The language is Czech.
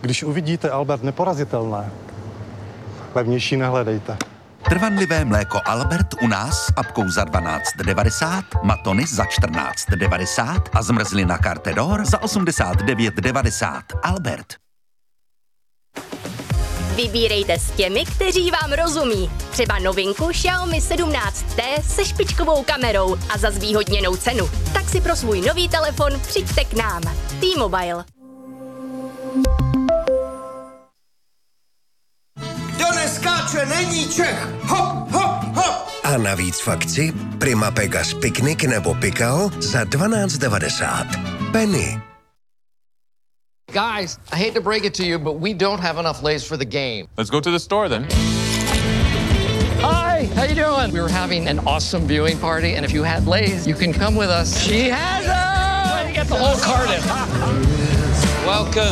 Když uvidíte Albert neporazitelné, levnější nehledejte. Trvanlivé mléko Albert u nás s apkou za 12,90, matony za 14,90 a zmrzlina Cartedor za 89,90. Albert. Vybírejte s těmi, kteří vám rozumí. Třeba novinku Xiaomi 17T se špičkovou kamerou a za zvýhodněnou cenu. Tak si pro svůj nový telefon přijďte k nám. T-Mobile. Kdo neskáče, není Čech! Hop, hop, hop! A navíc v akci Prima Pegas Piknik nebo Pikao za 12,90. Penny. Guys, I hate to break it to you, but we don't have enough Lay's for the game. Let's go to the store then. Hi, how you doing? We were having an awesome viewing party, and if you had Lay's, you can come with us. She has them! Trying to get the whole carton. Welcome